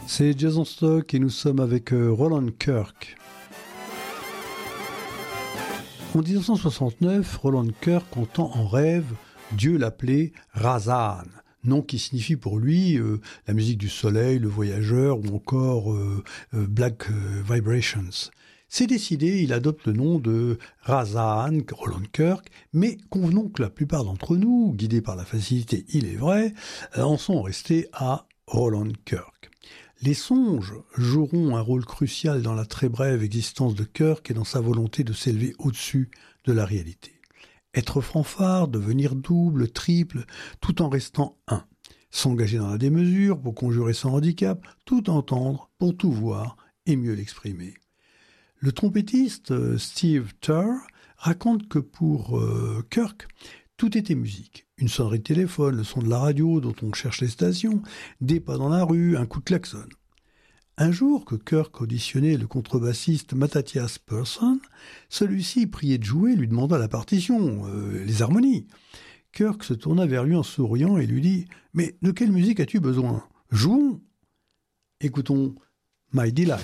C'est Jason Stock et nous sommes avec Roland Kirk. En 1969, Roland Kirk entend en rêve Dieu l'appeler Razan, nom qui signifie pour lui la musique du soleil, le voyageur ou encore Black Vibrations. C'est décidé, il adopte le nom de Razan, Roland Kirk, mais convenons que la plupart d'entre nous, guidés par la facilité, il est vrai, en sont restés à Roland Kirk. Les songes joueront un rôle crucial dans la très brève existence de Kirk et dans sa volonté de s'élever au-dessus de la réalité. Être fanfare, devenir double, triple, tout en restant un. S'engager dans la démesure pour conjurer son handicap, tout entendre pour tout voir et mieux l'exprimer. Le trompettiste Steve Turr raconte que pour Kirk, tout était musique. Une sonnerie de téléphone, le son de la radio dont on cherche les stations, des pas dans la rue, un coup de klaxon. Un jour que Kirk auditionnait le contrebassiste Matthias Persson, celui-ci, prié de jouer, lui demanda la partition, les harmonies. Kirk se tourna vers lui en souriant et lui dit « Mais de quelle musique as-tu besoin ? Jouons !» Écoutons « My Delight ».